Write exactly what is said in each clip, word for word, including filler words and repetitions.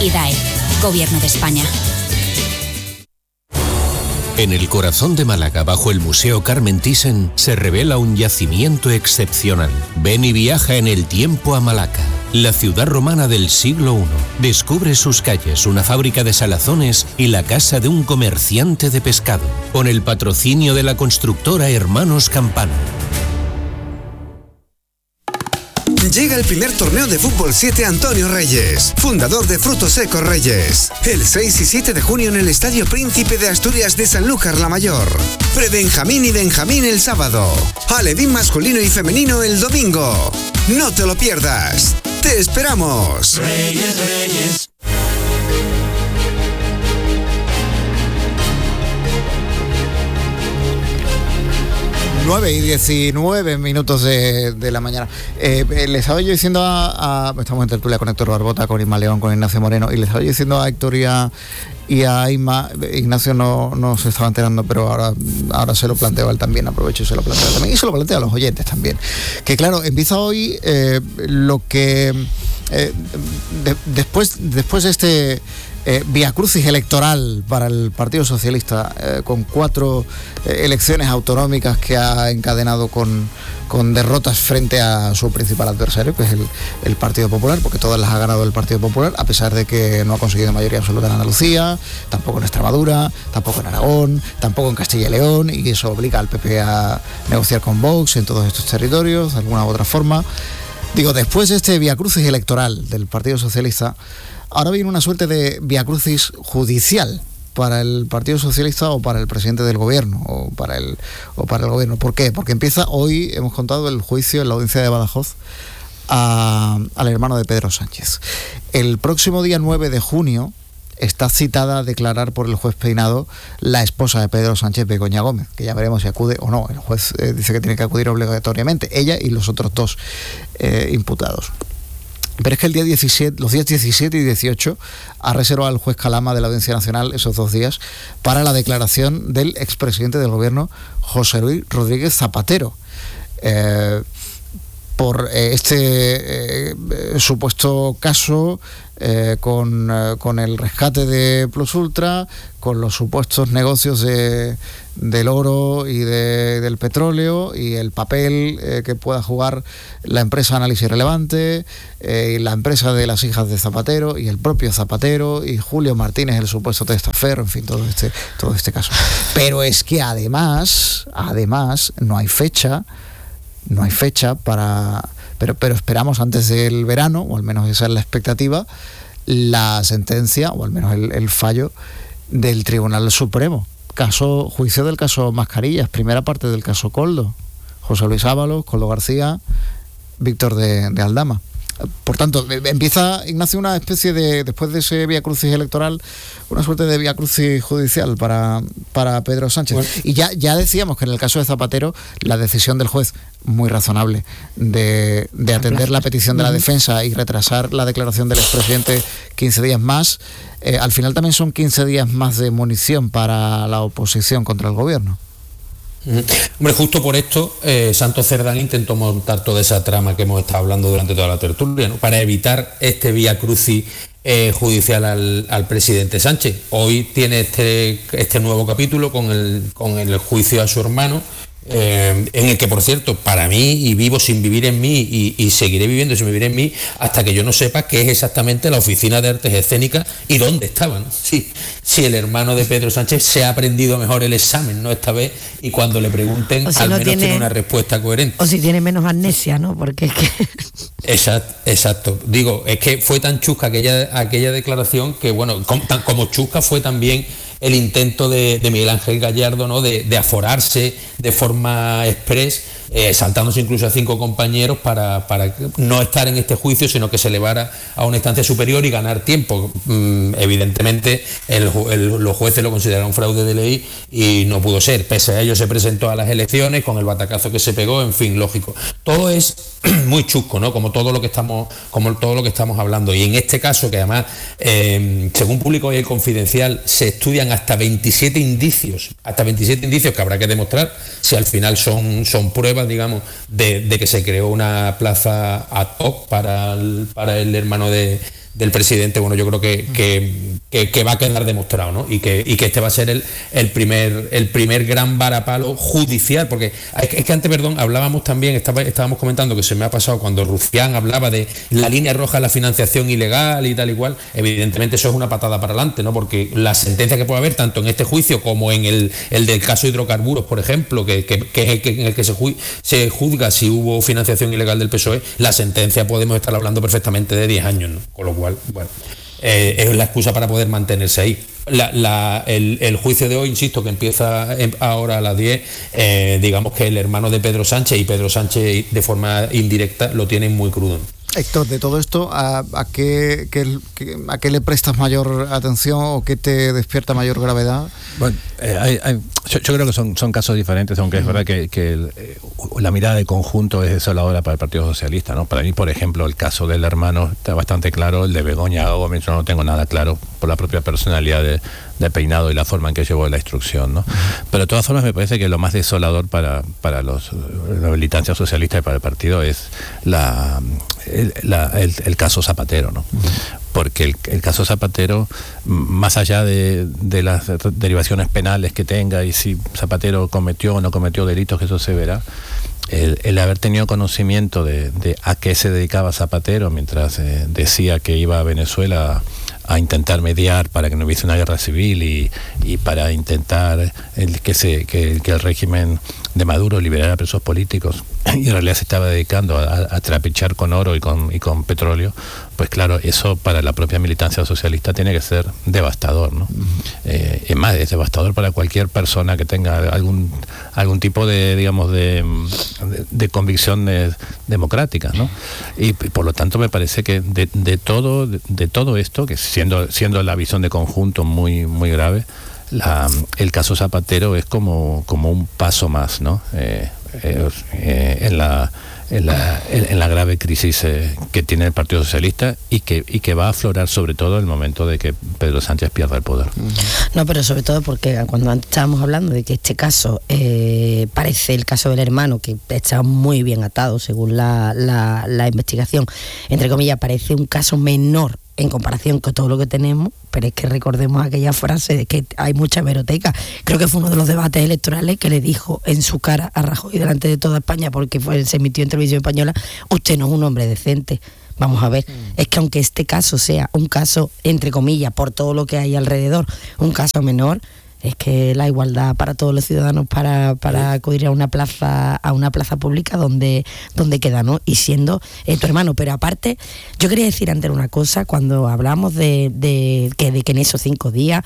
y D A E, Gobierno de España. En el corazón de Málaga, bajo el Museo Carmen Thyssen, se revela un yacimiento excepcional. Ven y viaja en el tiempo a Malaca, la ciudad romana del siglo primero. Descubre sus calles, una fábrica de salazones y la casa de un comerciante de pescado, con el patrocinio de la constructora Hermanos Campano. Llega el primer torneo de Fútbol siete Antonio Reyes, fundador de Frutos Secos Reyes. El seis y siete de junio en el Estadio Príncipe de Asturias de Sanlúcar la Mayor. Pre-Benjamín y Benjamín el sábado. Alevín masculino y femenino el domingo. No te lo pierdas. ¡Te esperamos! Reyes, Reyes. nueve y diecinueve minutos de, de la mañana. Eh, les estaba yo diciendo a, a... Estamos en tertulia con Héctor Barbota, con Isma León, con Ignacio Moreno, y les estaba yo diciendo a Héctor y a, y a Isma, Ignacio no, no se estaba enterando, pero ahora, ahora se lo planteo a él también, aprovecho y se lo planteo también, y se lo planteo a los oyentes también. Que claro, empieza hoy eh, lo que... Eh, de, después, después de este... Eh, viacrucis electoral para el Partido Socialista, eh, con cuatro eh, elecciones autonómicas que ha encadenado con, con derrotas frente a su principal adversario, que es el, el Partido Popular, porque todas las ha ganado el Partido Popular, a pesar de que no ha conseguido mayoría absoluta en Andalucía, tampoco en Extremadura, tampoco en Aragón, tampoco en Castilla y León, y eso obliga al P P a negociar con Vox en todos estos territorios, de alguna u otra forma. Digo, después de este viacrucis electoral del Partido Socialista, ahora viene una suerte de viacrucis judicial para el Partido Socialista o para el presidente del gobierno o para el o para el gobierno. ¿Por qué? Porque empieza hoy, hemos contado, el juicio en la audiencia de Badajoz a, al hermano de Pedro Sánchez. El próximo día nueve de junio está citada a declarar por el juez Peinado la esposa de Pedro Sánchez, Begoña Gómez, que ya veremos si acude o no. El juez eh, dice que tiene que acudir obligatoriamente, ella y los otros dos eh, imputados. Pero es que el día diecisiete, los días diecisiete y dieciocho ha reservado al juez Calama de la Audiencia Nacional esos dos días para la declaración del expresidente del gobierno, José Luis Rodríguez Zapatero, eh, por eh, este eh, supuesto caso eh, con, eh, con el rescate de Plus Ultra, con los supuestos negocios de, del oro y de, del petróleo y el papel eh, que pueda jugar la empresa Análisis Relevante, eh, y la empresa de las hijas de Zapatero y el propio Zapatero y Julio Martínez, el supuesto testaferro, en fin, todo este, todo este caso. Pero es que además, además, no hay fecha, no hay fecha para... Pero, pero esperamos antes del verano, o al menos esa es la expectativa, la sentencia, o al menos el, el fallo del Tribunal Supremo. Caso, juicio del caso Mascarillas, primera parte del caso Coldo. José Luis Ábalos, Coldo García, Víctor de, de Aldama. Por tanto, empieza, Ignacio, una especie de, después de ese viacrucis electoral, una suerte de viacrucis judicial para, para Pedro Sánchez. Bueno. Y ya, ya decíamos que en el caso de Zapatero, la decisión del juez, muy razonable, de, de atender la petición de la defensa y retrasar la declaración del expresidente quince días más, eh, al final también son quince días más de munición para la oposición contra el gobierno. Hombre, justo por esto eh, Santos Cerdán intentó montar toda esa trama que hemos estado hablando durante toda la tertulia, ¿no?, para evitar este vía crucis eh, judicial al, al presidente Sánchez. Hoy tiene este, este nuevo capítulo con el, con el juicio a su hermano, eh, en el que, por cierto, para mí, y vivo sin vivir en mí, y, y seguiré viviendo sin vivir en mí hasta que yo no sepa qué es exactamente la Oficina de Artes Escénicas y dónde estaban. Sí, si el hermano de Pedro Sánchez se ha aprendido mejor el examen, ¿no?, esta vez, y cuando le pregunten, si al no menos tiene, tiene una respuesta coherente. O si tiene menos amnesia, ¿no? Porque es que... Exacto, exacto. Digo, es que fue tan chusca aquella, aquella declaración que, bueno, como, tan, como chusca fue también el intento de, de Miguel Ángel Gallardo, ¿no?, de, de aforarse de forma express, eh, saltándose incluso a cinco compañeros para, para no estar en este juicio, sino que se elevara a una instancia superior y ganar tiempo. Mm, evidentemente el, el, los jueces lo consideraron fraude de ley y no pudo ser. Pese a ello se presentó a las elecciones con el batacazo que se pegó, en fin, lógico. Todo es muy chusco, ¿no?, como todo lo que estamos, como todo lo que estamos hablando. Y en este caso, que además, eh, según publicó hoy el Confidencial, se estudian hasta veintisiete indicios, hasta veintisiete indicios que habrá que demostrar si al final son, son pruebas, digamos, de, de que se creó una plaza ad hoc para el, para el hermano de, del presidente, bueno, yo creo que, que, que, que va a quedar demostrado, ¿no? Y que, y que este va a ser el, el primer el primer gran varapalo judicial, porque es que, es que antes, perdón, hablábamos también, estaba, estábamos comentando que se me ha pasado cuando Rufián hablaba de la línea roja de la financiación ilegal y tal y cual, evidentemente eso es una patada para adelante, ¿no? Porque la sentencia que puede haber, tanto en este juicio como en el, el del caso hidrocarburos, por ejemplo, que, que, que es el que, en el que se, ju, se juzga si hubo financiación ilegal del P S O E, la sentencia podemos estar hablando perfectamente de diez años, ¿no? Con lo cual, bueno, eh, es la excusa para poder mantenerse ahí. La, la, el, el juicio de hoy, insisto, que empieza ahora a las diez, eh, digamos que el hermano de Pedro Sánchez y Pedro Sánchez de forma indirecta lo tienen muy crudo. Héctor, de todo esto, ¿a, a, qué, qué, ¿a qué le prestas mayor atención o qué te despierta mayor gravedad? Bueno, eh, hay, hay, yo, yo creo que son, son casos diferentes, aunque es verdad que, que el, eh, la mirada de conjunto es desoladora para el Partido Socialista, ¿no? Para mí, por ejemplo, el caso del hermano está bastante claro, el de Begoña Gómez yo no tengo nada claro por la propia personalidad de, de Peinado y la forma en que llevó la instrucción, ¿no? Pero de todas formas me parece que lo más desolador para, para los, la militancia socialista y para el partido es la... El, la, el, el caso Zapatero, ¿no? Porque el, el caso Zapatero, más allá de, de las derivaciones penales que tenga y si Zapatero cometió o no cometió delitos, que eso se verá, el, el haber tenido conocimiento de, de a qué se dedicaba Zapatero mientras eh, decía que iba a Venezuela a intentar mediar para que no hubiese una guerra civil y, y para intentar el, que, se, que, que el régimen de Maduro liberara presos políticos, y en realidad se estaba dedicando a, a trapichar con oro y con, y con petróleo, pues claro, eso para la propia militancia socialista tiene que ser devastador, ¿no? Uh-huh. Eh, es más, es devastador para cualquier persona que tenga algún algún tipo de, digamos, de, de, de convicciones democráticas, ¿no? Y, y por lo tanto me parece que de, de todo de, de todo esto, que siendo siendo la visión de conjunto muy muy grave, la, el caso Zapatero es como como un paso más, ¿no? Eh, eh, eh, en la En la, en la grave crisis eh, que tiene el Partido Socialista y que, y que va a aflorar sobre todo en el momento de que Pedro Sánchez pierda el poder. No, pero sobre todo porque cuando antes estábamos hablando de que este caso eh, parece el caso del hermano, que está muy bien atado según la, la, la investigación, entre comillas, parece un caso menor en comparación con todo lo que tenemos, pero es que recordemos aquella frase de que hay mucha hemeroteca. Creo que fue uno de los debates electorales que le dijo en su cara a Rajoy delante de toda España, porque fue, se emitió en televisión española: usted no es un hombre decente. Vamos a ver, mm. es que aunque este caso sea un caso, entre comillas, por todo lo que hay alrededor, un caso menor, es que la igualdad para todos los ciudadanos para, para acudir a una plaza a una plaza pública donde, donde queda, ¿no? Y siendo eh, tu hermano. Pero aparte, yo quería decir antes una cosa, cuando hablamos de, de, que, de que en esos cinco días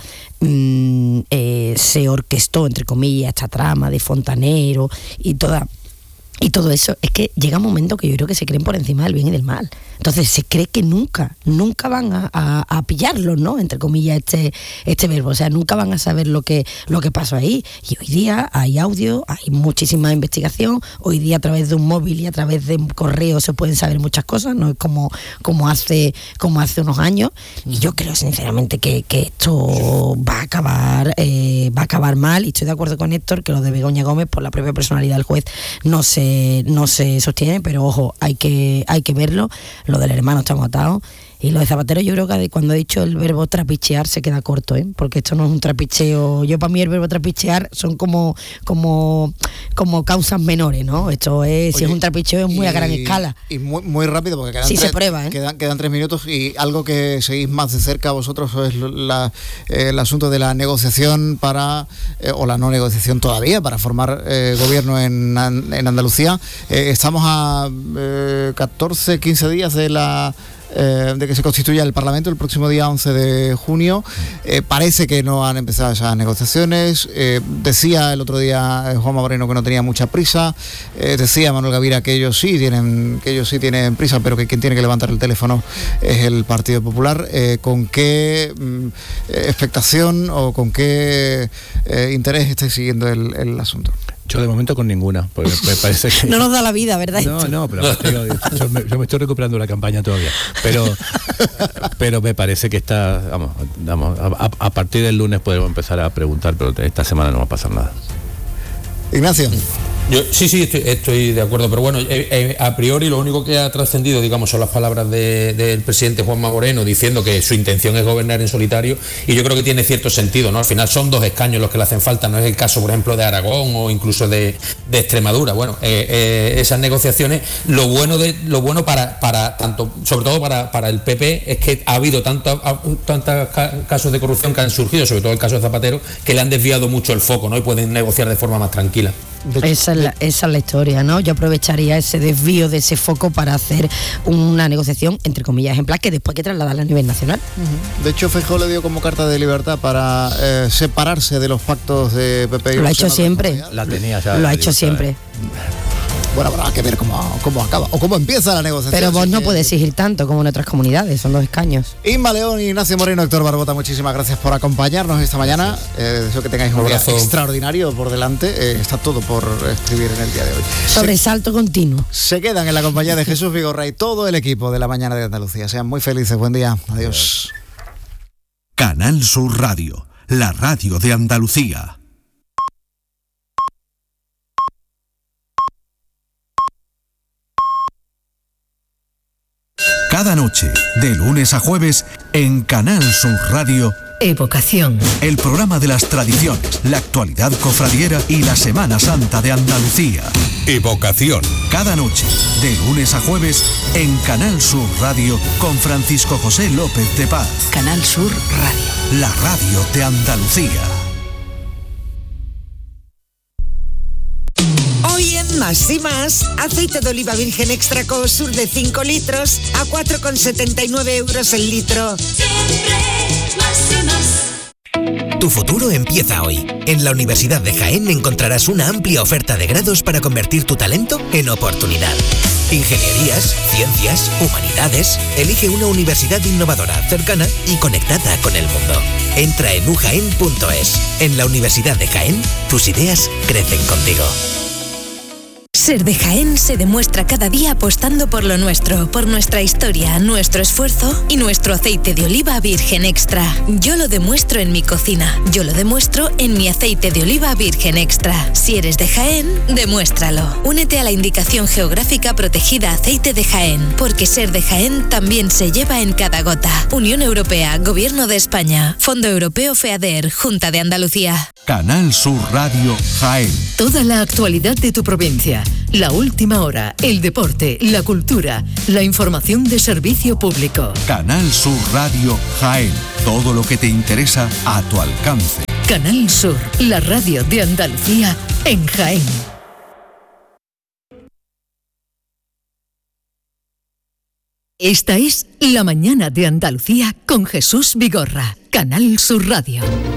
mmm, eh, se orquestó, entre comillas, esta trama de fontanero y toda... Y todo eso, es que llega un momento que yo creo que se creen por encima del bien y del mal. Entonces se cree que nunca, nunca van a, a, a pillarlo, ¿no? Entre comillas, este, este verbo. O sea, nunca van a saber lo que, lo que pasó ahí. Y hoy día hay audio, hay muchísima investigación. Hoy día a través de un móvil y a través de un correo se pueden saber muchas cosas, no es como, como, hace, como hace unos años. Y yo creo sinceramente que, que esto va a acabar, eh, va a acabar mal. Y estoy de acuerdo con Héctor que lo de Begoña Gómez, por la propia personalidad del juez, no se no se sostiene, pero ojo, hay que hay que verlo. Lo del hermano está matado. Y lo de Zapatero, yo creo que cuando he dicho el verbo trapichear se queda corto, ¿eh? Porque esto no es un trapicheo. Yo, para mí, el verbo trapichear son como como como causas menores, ¿no? Esto es, Oye, si es un trapicheo, es muy y, a gran escala. Y muy, muy rápido, porque quedan, sí, tres, se prueba, ¿eh? quedan, quedan tres minutos. Y algo que seguís más de cerca vosotros es la, eh, el asunto de la negociación para, eh, o la no negociación todavía, para formar eh, gobierno en, en Andalucía. Eh, estamos a eh, catorce, quince días de la... Eh, de que se constituya el Parlamento el próximo día once de junio. Eh, parece que no han empezado esas negociaciones. Eh, decía el otro día eh, Juanma Moreno que no tenía mucha prisa. Eh, decía Manuel Gavira que ellos sí tienen que ellos sí tienen prisa, pero que quien tiene que levantar el teléfono es el Partido Popular. Eh, ¿Con qué mm, expectación o con qué eh, interés estáis siguiendo el, el asunto? Yo de momento con ninguna, porque me parece que... No nos da la vida, ¿verdad? No, no, pero digo, yo, me, yo me estoy recuperando de la campaña todavía, pero pero me parece que está, vamos, vamos a, a partir del lunes podemos empezar a preguntar, pero esta semana no va a pasar nada. Ignacio. Yo, sí, sí, estoy, estoy de acuerdo, pero bueno, eh, eh, a priori lo único que ha trascendido, digamos, son las palabras de, del presidente Juanma Moreno diciendo que su intención es gobernar en solitario, y yo creo que tiene cierto sentido, ¿no? Al final son dos escaños los que le hacen falta, no es el caso, por ejemplo, de Aragón o incluso de, de Extremadura. Bueno, eh, eh, esas negociaciones, lo bueno de lo bueno para, para tanto, sobre todo para, para el P P, es que ha habido tantos tantos casos de corrupción que han surgido, sobre todo el caso de Zapatero, que le han desviado mucho el foco, ¿no? Y pueden negociar de forma más tranquila. Esa es, la, esa es la historia, ¿no? Yo aprovecharía ese desvío de ese foco para hacer una negociación, entre comillas, ejemplar, que después hay que trasladarla a nivel nacional. Uh-huh. De hecho, Feijóo le dio como carta de libertad para eh, separarse de los pactos de P P y Lo ha hecho siempre. La tenía ya. Lo ha hecho siempre. Bueno, habrá que ver cómo, cómo acaba o cómo empieza la negociación. Pero vos no que... puedes exigir tanto como en otras comunidades, son dos escaños. Inma León, Ignacio Moreno, Héctor Barbota, muchísimas gracias por acompañarnos esta mañana. Eh, deseo que tengáis un, un día extraordinario por delante. Eh, está todo por escribir en el día de hoy. Sobresalto se, continuo. Se quedan en la compañía de Jesús Vigorra y todo el equipo de La Mañana de Andalucía. Sean muy felices. Buen día. Adiós. Canal Sur Radio, la radio de Andalucía. Cada noche, de lunes a jueves, en Canal Sur Radio, Evocación. El programa de las tradiciones, la actualidad cofradiera y la Semana Santa de Andalucía. Evocación. Cada noche, de lunes a jueves, en Canal Sur Radio, con Francisco José López de Paz. Canal Sur Radio. La radio de Andalucía. Hoy en Más y Más, aceite de oliva virgen extra Cosur de cinco litros a cuatro con setenta y nueve euros el litro. Siempre más y más. Tu futuro empieza hoy. En la Universidad de Jaén encontrarás una amplia oferta de grados para convertir tu talento en oportunidad. Ingenierías, ciencias, humanidades. Elige una universidad innovadora, cercana y conectada con el mundo. Entra en u jaén punto es. En la Universidad de Jaén, tus ideas crecen contigo. Ser de Jaén se demuestra cada día apostando por lo nuestro, por nuestra historia, nuestro esfuerzo y nuestro aceite de oliva virgen extra. Yo lo demuestro en mi cocina, yo lo demuestro en mi aceite de oliva virgen extra. Si eres de Jaén, demuéstralo. Únete a la indicación geográfica protegida Aceite de Jaén, porque ser de Jaén también se lleva en cada gota. Unión Europea, Gobierno de España, Fondo Europeo FEADER, Junta de Andalucía. Canal Sur Radio Jaén. Toda la actualidad de tu provincia. La última hora, el deporte, la cultura, la información de servicio público. Canal Sur Radio Jaén. Todo lo que te interesa a tu alcance. Canal Sur, la radio de Andalucía en Jaén. Esta es La Mañana de Andalucía con Jesús Vigorra. Canal Sur Radio.